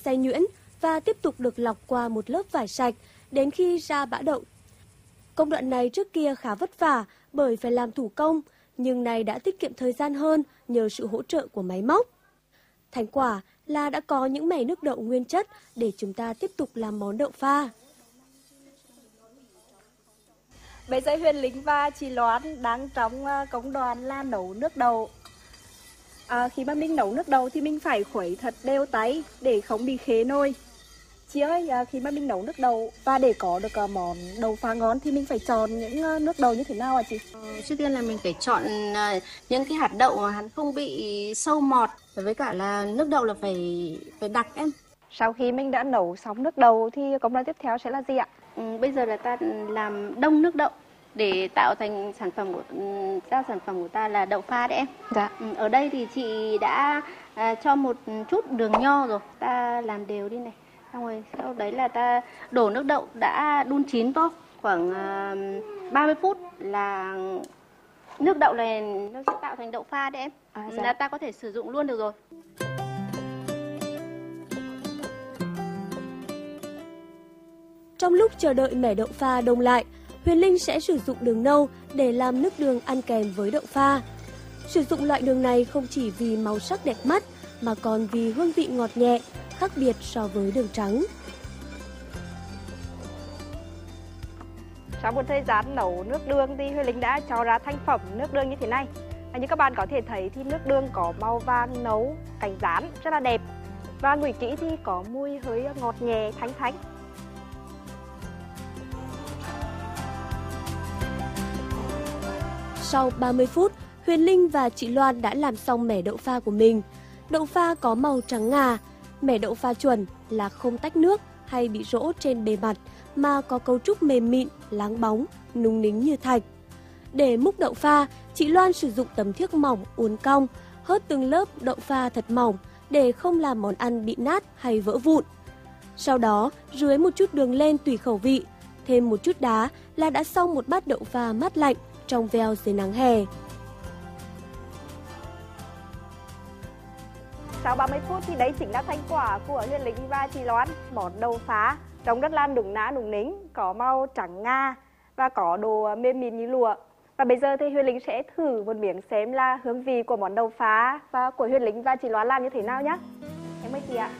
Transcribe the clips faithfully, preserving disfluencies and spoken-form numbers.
xay nhuyễn và tiếp tục được lọc qua một lớp vải sạch đến khi ra bã đậu. Công đoạn này trước kia khá vất vả bởi phải làm thủ công, nhưng nay đã tiết kiệm thời gian hơn nhờ sự hỗ trợ của máy móc. Thành quả là đã có những mẻ nước đậu nguyên chất để chúng ta tiếp tục làm món đậu pha. Bây giờ Huyền Linh và chị Loan đang trong công đoạn là nấu nước đậu. À, khi mà mình nấu nước đậu thì mình phải khuấy thật đều tay để không bị khế nồi. Chị ơi, à, khi mà mình nấu nước đậu và để có được uh, món đậu pha ngon thì mình phải chọn những uh, nước đậu như thế nào ạ chị? Ờ, trước tiên là mình phải chọn uh, những cái hạt đậu mà hắn không bị sâu mọt, với cả là nước đậu là phải phải đặc em. Sau khi mình đã nấu xong nước đậu thì công đoạn tiếp theo sẽ là gì ạ? Ừ, bây giờ là ta làm đông nước đậu để tạo thành sản phẩm của ra sản phẩm của ta là đậu pha đấy em. Dạ. Ừ, ở đây thì chị đã à, cho một chút đường nho rồi, ta làm đều đi này. Xong rồi sau đấy là ta đổ nước đậu đã đun chín vô khoảng uh, ba mươi phút là nước đậu này nó sẽ tạo thành đậu pha đấy em. À, dạ. Là ta có thể sử dụng luôn được rồi. Trong lúc chờ đợi mẻ đậu pha đông lại, Huyền Linh sẽ sử dụng đường nâu để làm nước đường ăn kèm với đậu pha. Sử dụng loại đường này không chỉ vì màu sắc đẹp mắt mà còn vì hương vị ngọt nhẹ, khác biệt so với đường trắng. Sau một thời gian nấu nước đường thì Huyền Linh đã cho ra thành phẩm nước đường như thế này. Như các bạn có thể thấy thì nước đường có màu vàng nấu, cánh rán rất là đẹp. Và ngửi kỹ thì có mùi hơi ngọt nhẹ, thanh thanh. Sau ba mươi phút, Huyền Linh và chị Loan đã làm xong mẻ đậu pha của mình. Đậu pha có màu trắng ngà, mẻ đậu pha chuẩn là không tách nước hay bị rỗ trên bề mặt mà có cấu trúc mềm mịn, láng bóng, nung nính như thạch. Để múc đậu pha, chị Loan sử dụng tấm thiếc mỏng uốn cong, hớt từng lớp đậu pha thật mỏng để không làm món ăn bị nát hay vỡ vụn. Sau đó, rưới một chút đường lên tùy khẩu vị, thêm một chút đá là đã xong một bát đậu pha mát lạnh trong veo dưới nắng hè. Sau ba mươi phút thì đấy chính là thành quả của Huyền Linh và chị Loan. Món đậu phá trông rất là nùng ná nùng nính, có màu trắng nga và có độ mềm mịn như lụa. Và bây giờ thì Huyền Linh sẽ thử một miếng xem là hương vị của món đậu phá và của Huyền Linh và chị Loan làm như thế nào nhé. Em mời chị ạ.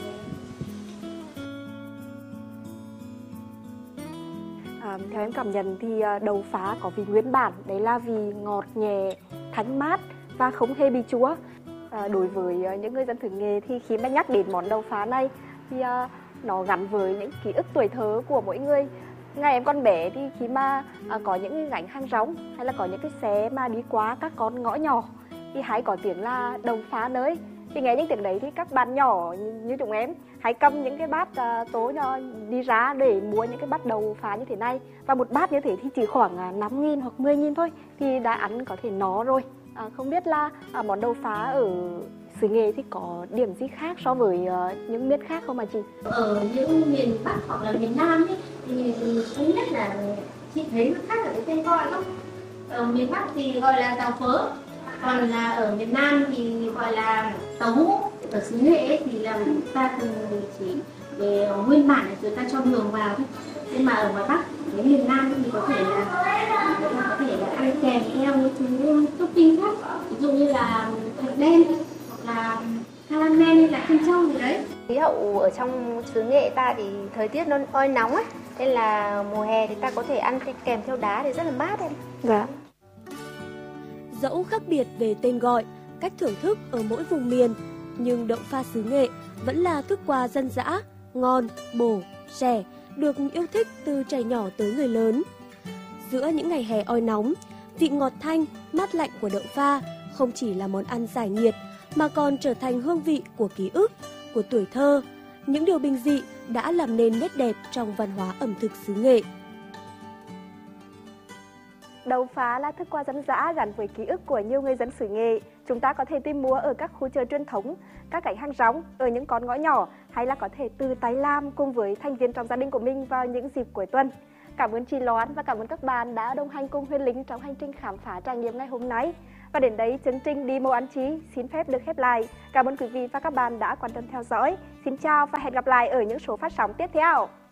À, theo em cảm nhận thì đậu phá có vị nguyên bản, đấy là vị ngọt nhẹ, thanh mát và không hề bị chúa. À, đối với những người dân thử nghề thì khi mà nhắc đến món đậu phá này thì uh, nó gắn với những ký ức tuổi thơ của mỗi người. Ngày em còn bé thì khi mà uh, có những gánh hàng rong hay là có những cái xe mà đi qua các con ngõ nhỏ thì hay có tiếng là đậu phá nơi. Thì nghe những tiếng đấy thì các bạn nhỏ như, như chúng em hãy cầm những cái bát uh, tố nhỏ đi ra để mua những cái bát đậu phá như thế này. Và một bát như thế thì chỉ khoảng uh, năm nghìn hoặc mười nghìn thôi thì đã ăn có thể no rồi. À, không biết là à, món đậu phá ở xứ Nghệ thì có điểm gì khác so với uh, những miền khác không ạ chị? Ở những miền Bắc hoặc là miền Nam ấy, thì thứ nhất là chị thấy nó khác ở cái tên gọi lắm. Ở miền Bắc thì gọi là tàu phớ, còn là ở miền Nam thì gọi là tàu hũ. Ở xứ Nghệ ấy, thì là ta thường chỉ về nguyên bản rồi ta cho đường vào thôi. Nhưng mà ở ngoài Bắc, cái miền Nam thì có thể là có thể là ăn kèm theo những thứ topping khác, ví dụ như là hạt đen hoặc là caramel hay là thanh châu gì đấy. Khí hậu ở trong xứ Nghệ ta thì thời tiết nó oi nóng ấy, nên là mùa hè thì ta có thể ăn kèm theo đá thì rất là mát em. Dạ. Dẫu khác biệt về tên gọi, cách thưởng thức ở mỗi vùng miền, nhưng đậu pha xứ Nghệ vẫn là thức quà dân dã, ngon, bổ, rẻ, được yêu thích từ trẻ nhỏ tới người lớn. Giữa những ngày hè oi nóng, vị ngọt thanh, mát lạnh của đậu pha không chỉ là món ăn giải nhiệt mà còn trở thành hương vị của ký ức, của tuổi thơ, những điều bình dị đã làm nên nét đẹp trong văn hóa ẩm thực xứ Nghệ. Đậu phá là thức quà dân dã gắn với ký ức của nhiều người dân xứ Nghệ. Chúng ta có thể tìm mua ở các khu chợ truyền thống, các cánh hàng rong, ở những con ngõ nhỏ hay là có thể tự tay làm cùng với thành viên trong gia đình của mình vào những dịp cuối tuần. Cảm ơn chị Loan và cảm ơn các bạn đã đồng hành cùng Huyền Linh trong hành trình khám phá trải nghiệm ngày hôm nay. Và đến đây chương trình Đi Màu Ăn Chí xin phép được khép lại. Cảm ơn quý vị và các bạn đã quan tâm theo dõi. Xin chào và hẹn gặp lại ở những số phát sóng tiếp theo.